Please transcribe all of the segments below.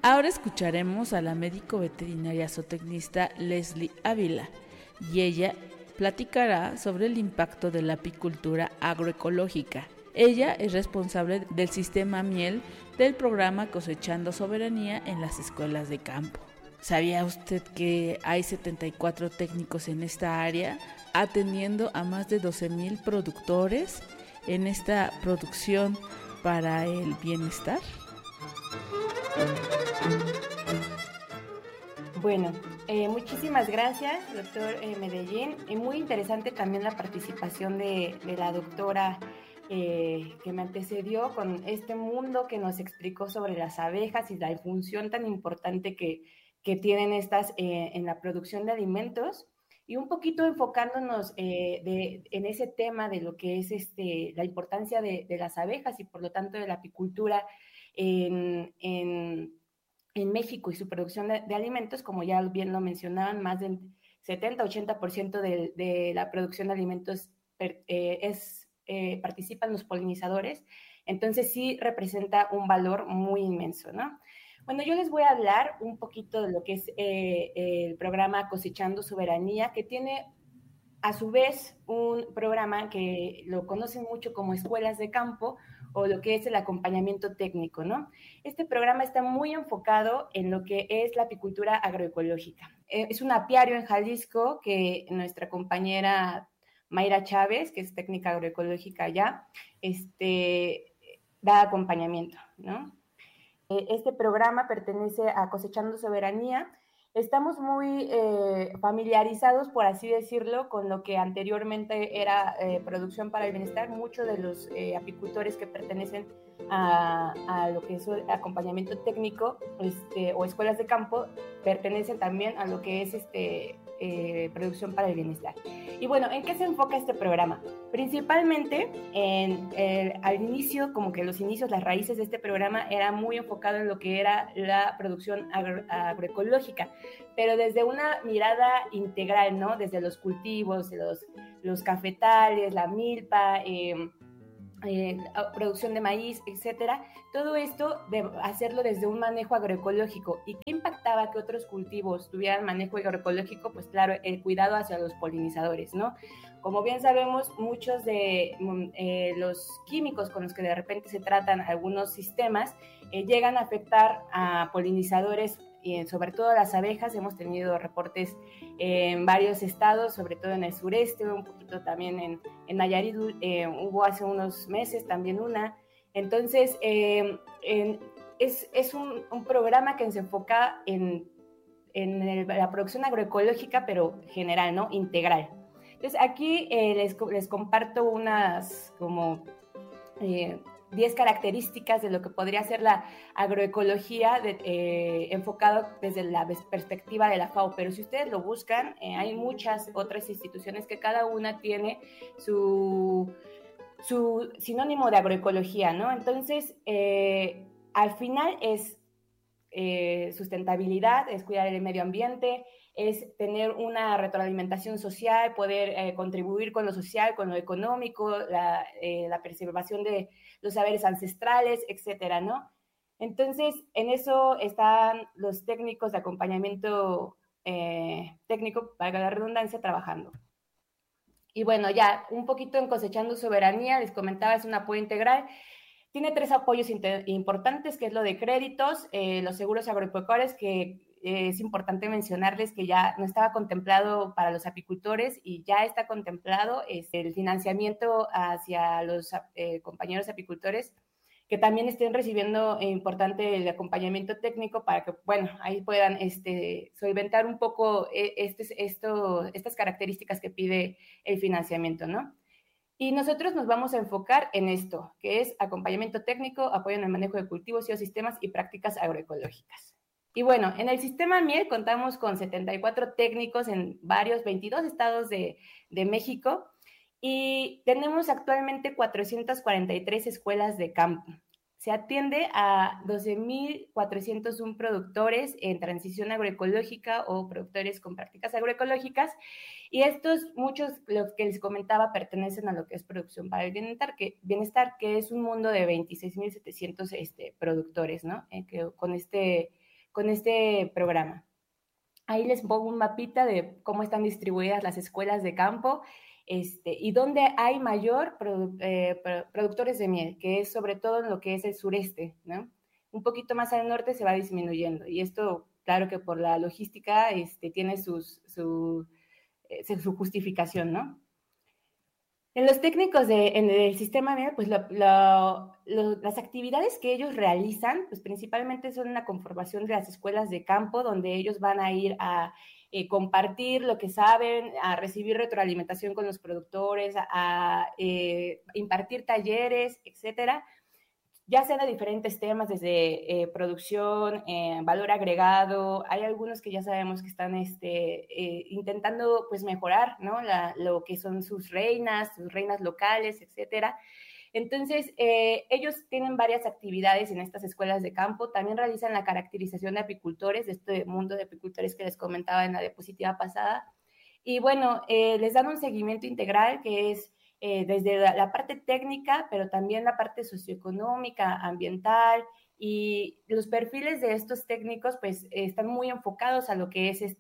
Ahora escucharemos a la médico veterinaria zootecnista Leslie Ávila y ella platicará sobre el impacto de la apicultura agroecológica. Ella es responsable del sistema miel del programa Cosechando Soberanía en las escuelas de campo. ¿Sabía usted que hay 74 técnicos en esta área, atendiendo a más de 12,000 productores en esta producción para el bienestar? Bueno, muchísimas gracias, doctor Medellín. Muy interesante también la participación de la doctora que me antecedió con este mundo que nos explicó sobre las abejas y la función tan importante que tienen estas en la producción de alimentos. Y un poquito enfocándonos en ese tema de lo que es la importancia de las abejas y por lo tanto de la apicultura en México y su producción de alimentos, como ya bien lo mencionaban, más del 70-80% de la producción de alimentos participan los polinizadores, entonces sí representa un valor muy inmenso, ¿no? Bueno, yo les voy a hablar un poquito de lo que es el programa Cosechando Soberanía, que tiene a su vez un programa que lo conocen mucho como escuelas de campo o lo que es el acompañamiento técnico, ¿no? Este programa está muy enfocado en lo que es la apicultura agroecológica. Es un apiario en Jalisco que nuestra compañera Mayra Chávez, que es técnica agroecológica allá, da acompañamiento, ¿no? Este programa pertenece a Cosechando Soberanía. Estamos muy familiarizados, por así decirlo, con lo que anteriormente era producción para el bienestar. Muchos de los apicultores que pertenecen a lo que es el acompañamiento técnico o escuelas de campo pertenecen también a lo que es producción para el bienestar. Y bueno, ¿en qué se enfoca este programa? Principalmente al inicio, como que los inicios, las raíces de este programa era muy enfocado en lo que era la producción agroecológica, pero desde una mirada integral, ¿no? Desde los cultivos, los cafetales, la milpa, producción de maíz, etcétera. Todo esto de hacerlo desde un manejo agroecológico. ¿Y qué impactaba que otros cultivos tuvieran manejo agroecológico? Pues claro, el cuidado hacia los polinizadores, ¿no? Como bien sabemos, muchos de los químicos con los que de repente se tratan algunos sistemas llegan a afectar a polinizadores y sobre todo las abejas. Hemos tenido reportes en varios estados, sobre todo en el sureste, un poquito también en Nayarit, hubo hace unos meses también una. Entonces, es un programa que se enfoca en la producción agroecológica, pero general, ¿no? Integral. Entonces, aquí les comparto unas como 10 características de lo que podría ser la agroecología enfocado desde la perspectiva de la FAO, pero si ustedes lo buscan, hay muchas otras instituciones que cada una tiene su sinónimo de agroecología, ¿no? Entonces, al final es sustentabilidad, es cuidar el medio ambiente, es tener una retroalimentación social, poder contribuir con lo social, con lo económico, la preservación de los saberes ancestrales, etcétera, ¿no? Entonces, en eso están los técnicos de acompañamiento técnico, valga la redundancia, trabajando. Y bueno, ya un poquito en Cosechando Soberanía, les comentaba, es un apoyo integral. Tiene 3 apoyos importantes, que es lo de créditos, los seguros agropecuarios, que es importante mencionarles que ya no estaba contemplado para los apicultores y ya está contemplado el financiamiento hacia los compañeros apicultores, que también estén recibiendo importante el acompañamiento técnico para que, bueno, ahí puedan solventar un poco estas características que pide el financiamiento, ¿no? Y nosotros nos vamos a enfocar en esto, que es acompañamiento técnico, apoyo en el manejo de cultivos, ecosistemas y prácticas agroecológicas. Y bueno, en el sistema miel contamos con 74 técnicos en 22 estados de México y tenemos actualmente 443 escuelas de campo. Se atiende a 12,401 productores en transición agroecológica o productores con prácticas agroecológicas, y estos, muchos, los que les comentaba, pertenecen a lo que es producción para el bienestar, que es un mundo de 26,700 productores, ¿no? Con este con este programa. Ahí les pongo un mapita de cómo están distribuidas las escuelas de campo y dónde hay mayor productores de miel, que es sobre todo en lo que es el sureste, ¿no? Un poquito más al norte se va disminuyendo, y esto, claro que por la logística, tiene su justificación, ¿no? En los técnicos en el sistema MER, pues las actividades que ellos realizan, pues principalmente son una conformación de las escuelas de campo, donde ellos van a ir a compartir lo que saben, a recibir retroalimentación con los productores, a impartir talleres, etcétera, ya sean de diferentes temas, desde producción, valor agregado. Hay algunos que ya sabemos que están intentando pues mejorar, ¿no? Lo que son sus reinas locales, etcétera. Entonces, ellos tienen varias actividades en estas escuelas de campo. También realizan la caracterización de apicultores, de este mundo de apicultores que les comentaba en la diapositiva pasada. Y bueno, les dan un seguimiento integral, que es desde la parte técnica, pero también la parte socioeconómica, ambiental, y los perfiles de estos técnicos pues están muy enfocados a lo que es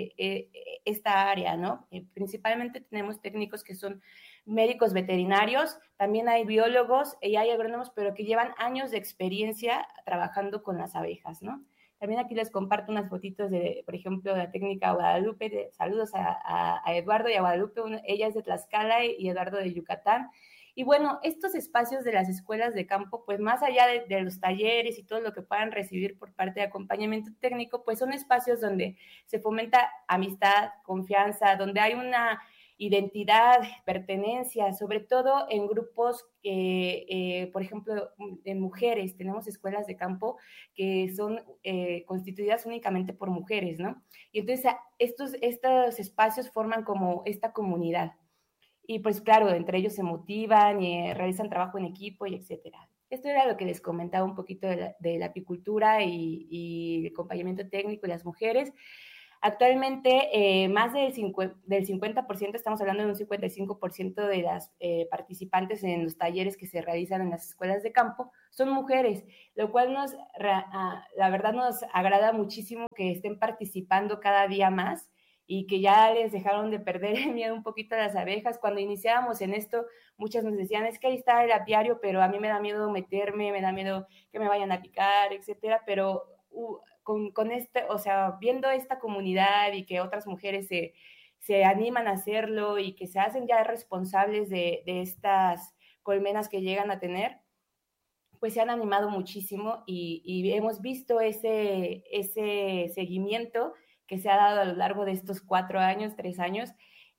esta área, ¿no? Principalmente tenemos técnicos que son médicos veterinarios, también hay biólogos y hay agrónomos, pero que llevan años de experiencia trabajando con las abejas, ¿no? También aquí les comparto unas fotitos de, por ejemplo, de la técnica Guadalupe. Saludos a Eduardo y a Guadalupe. Ella es de Tlaxcala y Eduardo de Yucatán. Y bueno, estos espacios de las escuelas de campo, pues más allá de los talleres y todo lo que puedan recibir por parte de acompañamiento técnico, pues son espacios donde se fomenta amistad, confianza, donde hay una identidad, pertenencia, sobre todo en grupos por ejemplo, de mujeres. Tenemos escuelas de campo que son constituidas únicamente por mujeres, ¿no? Y entonces estos espacios forman como esta comunidad. Y pues claro, entre ellos se motivan y realizan trabajo en equipo y etcétera. Esto era lo que les comentaba un poquito de la apicultura y el acompañamiento técnico de las mujeres. Actualmente, más del 50%, estamos hablando de un 55% de las participantes en los talleres que se realizan en las escuelas de campo son mujeres, lo cual la verdad nos agrada muchísimo que estén participando cada día más y que ya les dejaron de perder el miedo un poquito a las abejas. Cuando iniciábamos en esto, muchas nos decían, es que ahí está el apiario, pero a mí me da miedo meterme, me da miedo que me vayan a picar, etcétera, pero con o sea, viendo esta comunidad y que otras mujeres se animan a hacerlo y que se hacen ya responsables de estas colmenas que llegan a tener, pues se han animado muchísimo y hemos visto ese seguimiento que se ha dado a lo largo de estos 4 años, 3 años,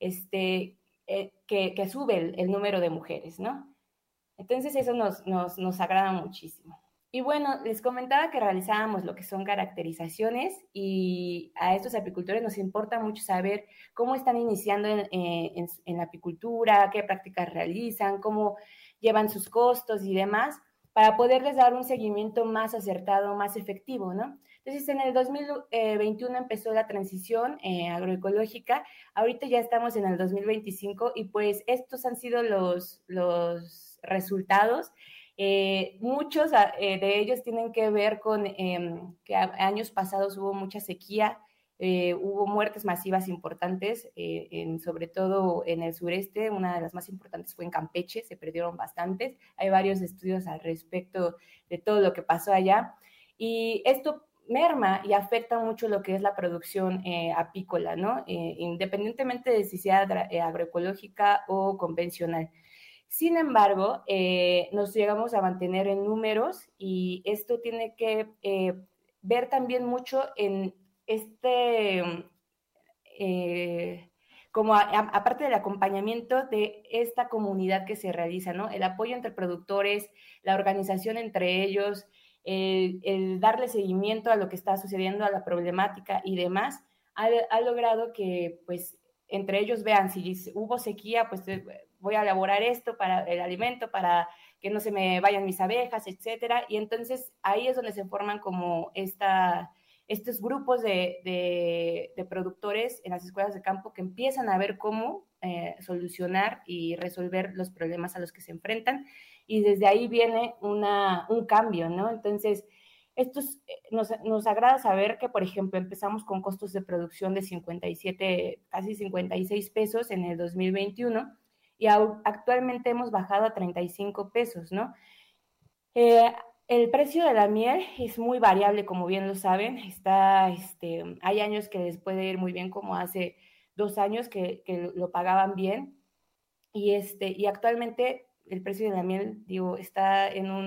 que sube el número de mujeres, ¿no? Entonces eso nos agrada muchísimo. Y bueno, les comentaba que realizábamos lo que son caracterizaciones, y a estos apicultores nos importa mucho saber cómo están iniciando en la apicultura, qué prácticas realizan, cómo llevan sus costos y demás, para poderles dar un seguimiento más acertado, más efectivo, ¿no? Entonces, en el 2021 empezó la transición agroecológica. Ahorita ya estamos en el 2025 y pues estos han sido los resultados. Muchos de ellos tienen que ver con que años pasados hubo mucha sequía, hubo muertes masivas importantes, sobre todo en el sureste. Una de las más importantes fue en Campeche, se perdieron bastantes. Hay varios estudios al respecto de todo lo que pasó allá, y esto merma y afecta mucho lo que es la producción apícola, ¿no? Independientemente de si sea agroecológica o convencional. Sin embargo, nos llegamos a mantener en números, y esto tiene que ver también mucho en como aparte del acompañamiento de esta comunidad que se realiza, ¿no? El apoyo entre productores, la organización entre ellos, el darle seguimiento a lo que está sucediendo, a la problemática y demás, ha logrado que, pues, entre ellos vean si hubo sequía, pues voy a elaborar esto para el alimento, para que no se me vayan mis abejas, etcétera. Y entonces ahí es donde se forman como estos grupos de productores en las escuelas de campo, que empiezan a ver cómo solucionar y resolver los problemas a los que se enfrentan, y desde ahí viene un cambio, ¿no? Entonces, Nos agrada saber que, por ejemplo, empezamos con costos de producción de 57, casi 56 pesos en el 2021 y actualmente hemos bajado a 35 pesos, ¿no? Eh, el precio de la miel es muy variable, como bien lo saben. Hay años que les puede ir muy bien, como hace 2 años que lo pagaban bien. Y actualmente el precio de la miel, digo, está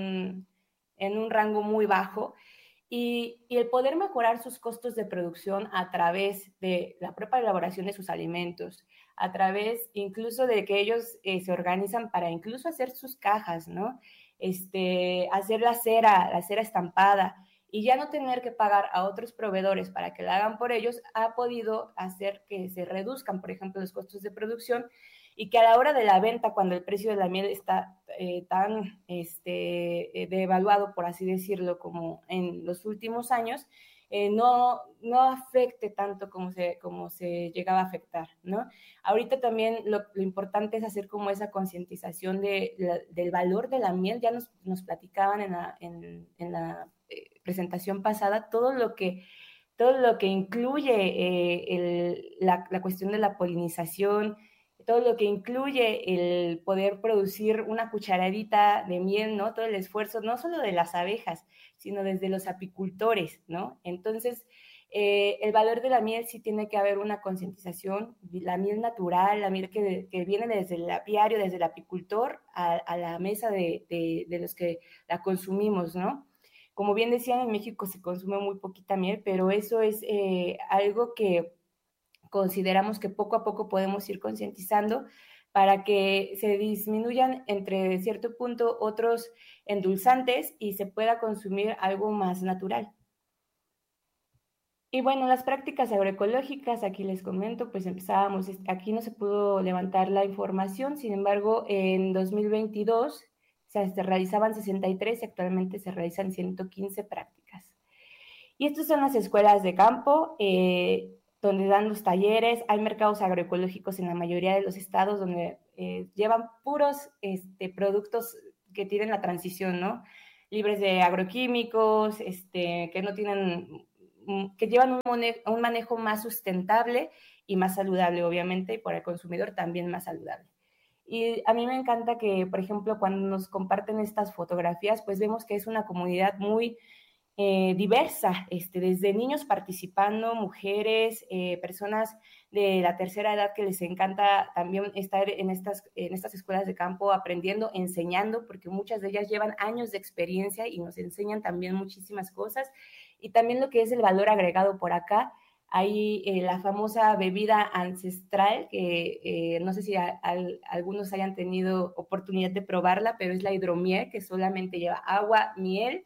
en un rango muy bajo. Y el poder mejorar sus costos de producción a través de la propia elaboración de sus alimentos, a través incluso de que ellos se organizan para incluso hacer sus cajas, ¿no? Hacer la cera estampada, y ya no tener que pagar a otros proveedores para que la hagan por ellos, ha podido hacer que se reduzcan, por ejemplo, los costos de producción, y que a la hora de la venta, cuando el precio de la miel está tan devaluado, por así decirlo, como en los últimos años, no afecte tanto como se llegaba a afectar, ¿no? Ahorita también lo importante es hacer como esa concientización del valor de la miel. Ya nos platicaban en la presentación pasada todo lo que incluye la cuestión de la polinización, todo lo que incluye el poder producir una cucharadita de miel, ¿no? Todo el esfuerzo, no solo de las abejas, sino desde los apicultores, ¿no? Entonces, el valor de la miel sí tiene que haber una concientización, la miel natural, la miel que viene desde el apiario, desde el apicultor, a la mesa de los que la consumimos, ¿no? Como bien decían, en México se consume muy poquita miel, pero eso es algo que consideramos que poco a poco podemos ir concientizando para que se disminuyan entre cierto punto otros endulzantes y se pueda consumir algo más natural. Y bueno, las prácticas agroecológicas, aquí les comento, pues empezábamos, aquí no se pudo levantar la información, sin embargo, en 2022 se realizaban 63 y actualmente se realizan 115 prácticas. Y estas son las escuelas de campo, donde dan los talleres. Hay mercados agroecológicos en la mayoría de los estados donde llevan puros productos que tienen la transición, ¿no? Libres de agroquímicos, que no tienen, que llevan un manejo más sustentable y más saludable, obviamente, y por el consumidor también más saludable. Y a mí me encanta que, por ejemplo, cuando nos comparten estas fotografías, pues vemos que es una comunidad muy diversa, desde niños participando, mujeres, personas de la tercera edad que les encanta también estar en estas escuelas de campo aprendiendo, enseñando, porque muchas de ellas llevan años de experiencia y nos enseñan también muchísimas cosas. Y también lo que es el valor agregado por acá. Hay la famosa bebida ancestral, que no sé si algunos hayan tenido oportunidad de probarla, pero es la hidromiel, que solamente lleva agua, miel,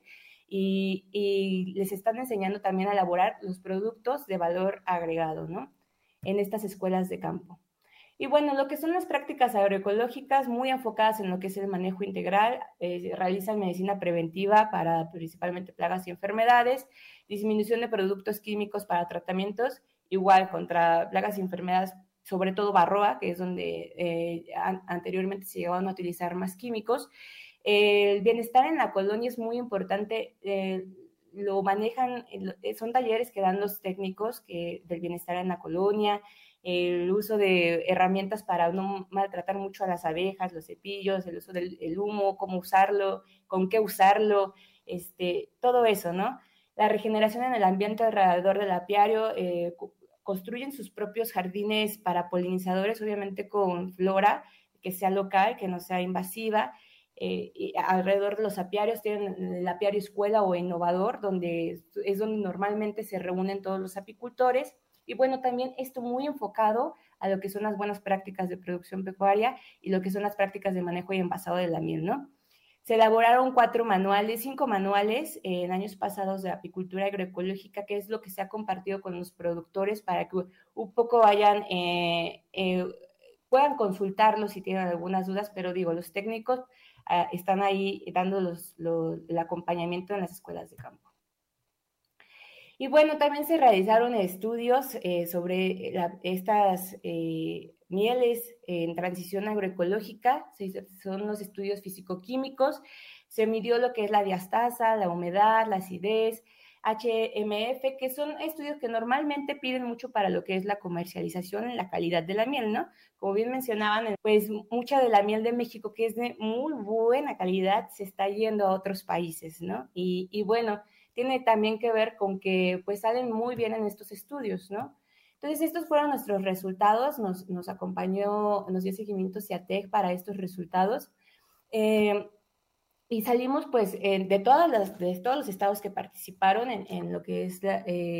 y les están enseñando también a elaborar los productos de valor agregado, ¿no? En estas escuelas de campo. Y bueno, lo que son las prácticas agroecológicas, muy enfocadas en lo que es el manejo integral, realizan medicina preventiva para principalmente plagas y enfermedades, disminución de productos químicos para tratamientos, igual contra plagas y enfermedades, sobre todo varroa, que es donde anteriormente se llegaban a utilizar más químicos. El bienestar en la colonia es muy importante. Lo manejan, son talleres que dan los técnicos del bienestar en la colonia, el uso de herramientas para no maltratar mucho a las abejas, los cepillos, el uso del humo, cómo usarlo, con qué usarlo, todo eso, ¿no? La regeneración en el ambiente alrededor del apiario, construyen sus propios jardines para polinizadores, obviamente con flora que sea local, que no sea invasiva. Y alrededor de los apiarios tienen el apiario escuela o innovador, donde es donde normalmente se reúnen todos los apicultores. Y bueno, también esto muy enfocado a lo que son las buenas prácticas de producción pecuaria y lo que son las prácticas de manejo y envasado de la miel, ¿no? Se elaboraron 5 manuales en años pasados de apicultura agroecológica, que es lo que se ha compartido con los productores para que un poco vayan, puedan consultarlos si tienen algunas dudas, pero digo, los técnicos están ahí dando el acompañamiento en las escuelas de campo. Y bueno, también se realizaron estudios sobre estas mieles en transición agroecológica. Son los estudios físico-químicos. Se midió lo que es la diastasa, la humedad, la acidez, HMF, que son estudios que normalmente piden mucho para lo que es la comercialización en la calidad de la miel, ¿no? Como bien mencionaban, pues mucha de la miel de México, que es de muy buena calidad, se está yendo a otros países, ¿no? Y bueno, tiene también que ver con que pues salen muy bien en estos estudios, ¿no? Entonces, estos fueron nuestros resultados, nos acompañó, nos dio seguimiento CIATEC para estos resultados. Y salimos pues de todos los estados que participaron en lo que es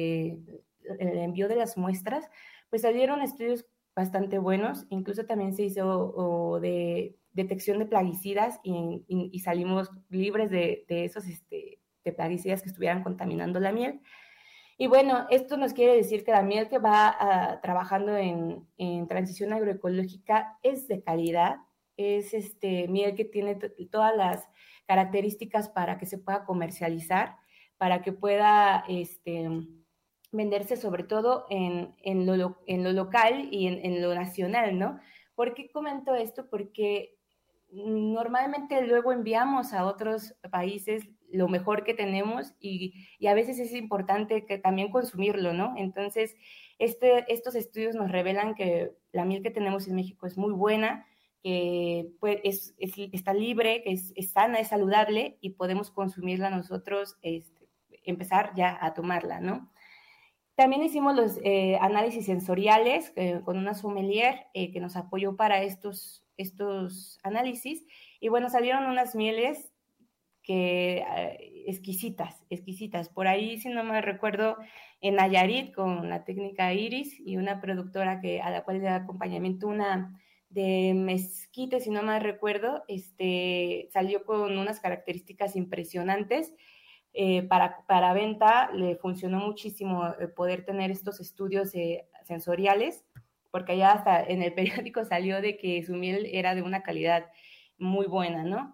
el envío de las muestras, pues salieron estudios bastante buenos, incluso también se hizo de detección de plaguicidas y salimos libres de esos de plaguicidas que estuvieran contaminando la miel. Y bueno, esto nos quiere decir que la miel que va trabajando en transición agroecológica es de calidad, es miel que tiene todas las características para que se pueda comercializar, para que pueda venderse sobre todo en lo local y en lo nacional, ¿no? ¿Por qué comento esto? Porque normalmente luego enviamos a otros países lo mejor que tenemos y a veces es importante que también consumirlo, ¿no? Entonces, estos estudios nos revelan que la miel que tenemos en México es muy buena, que pues, está libre, que es sana, es saludable y podemos consumirla nosotros, empezar ya a tomarla, ¿no? También hicimos los análisis sensoriales con una sommelier que nos apoyó para estos análisis. Y bueno, salieron unas mieles que exquisitas. Por ahí, si no me recuerdo, en Nayarit con la técnica Iris y una productora a la cual le da acompañamiento, una de mezquite, si no me recuerdo, salió con unas características impresionantes. Para venta le funcionó muchísimo poder tener estos estudios sensoriales, porque ya hasta en el periódico salió de que su miel era de una calidad muy buena, ¿no?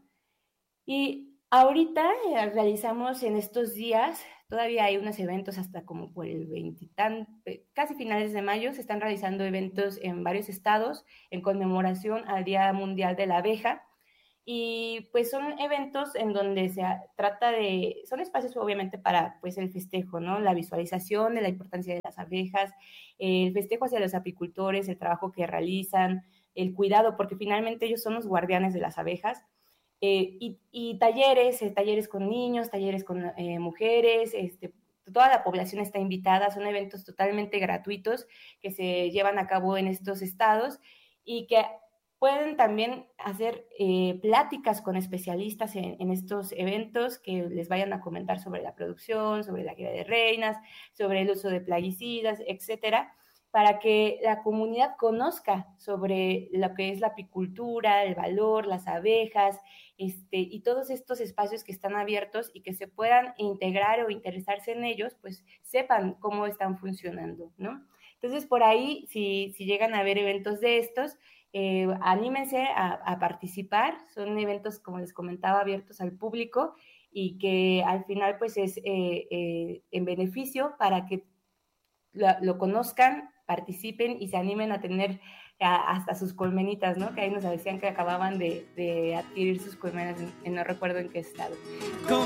Y ahorita realizamos en estos días, todavía hay unos eventos hasta como por el 20, casi finales de mayo, se están realizando eventos en varios estados en conmemoración al Día Mundial de la Abeja. Y pues son eventos en donde son espacios obviamente para pues el festejo, ¿no? La visualización de la importancia de las abejas, el festejo hacia los apicultores, el trabajo que realizan, el cuidado, porque finalmente ellos son los guardianes de las abejas. Y talleres con niños, talleres con mujeres, toda la población está invitada, son eventos totalmente gratuitos que se llevan a cabo en estos estados y que pueden también hacer pláticas con especialistas en estos eventos que les vayan a comentar sobre la producción, sobre la cría de reinas, sobre el uso de plaguicidas, etcétera, para que la comunidad conozca sobre lo que es la apicultura, el valor, las abejas, y todos estos espacios que están abiertos y que se puedan integrar o interesarse en ellos, pues sepan cómo están funcionando, ¿no? Entonces, por ahí, si llegan a haber eventos de estos, anímense a participar. Son eventos, como les comentaba, abiertos al público y que al final pues es en beneficio para que lo conozcan, participen y se animen a tener hasta sus colmenitas, ¿no? Que ahí nos decían que acababan de adquirir sus colmenas, no recuerdo en qué estado.